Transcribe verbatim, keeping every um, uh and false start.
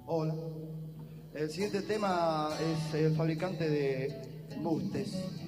Hola. El siguiente tema es el fabricante de embustes.